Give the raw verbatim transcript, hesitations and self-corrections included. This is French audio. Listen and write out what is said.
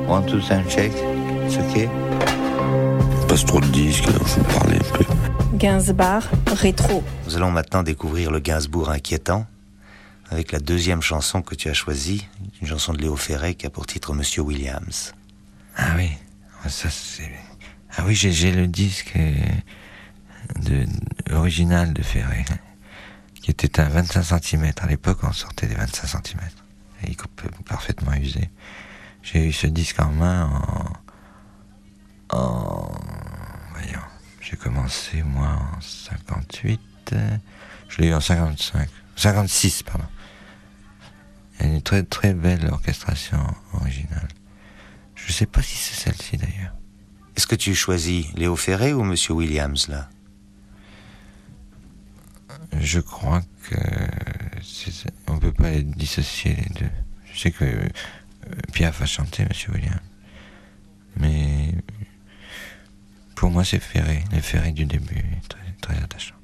One, two, sound check. It's okay. Passe trop de disques, alors je vais parler un peu. Gainsbourg, rétro. Nous allons maintenant découvrir le Gainsbourg inquiétant, avec la deuxième chanson que tu as choisie, une chanson de Léo Ferré qui a pour titre Monsieur Williams. Ah oui, ça c'est... Ah oui, j'ai, j'ai le disque de, original de Ferré, qui était à vingt-cinq centimètres. À l'époque, on sortait des vingt-cinq centimètres. Et il coupe parfaitement usé. J'ai eu ce disque en main en... en... Voyons, j'ai commencé, moi, en cinquante-huit. Je l'ai eu en cinquante-cinq. cinquante-six, pardon. Il y a une très très belle orchestration originale. Je sais pas si c'est celle-ci, d'ailleurs. Est-ce que tu choisis Léo Ferré ou Monsieur Williams, là? Je crois que c'est... on peut pas les dissocier les deux. Je sais que euh, Piaf a chanté Monsieur Williams, mais pour moi c'est Ferré, le Ferré du début, très, très attachant.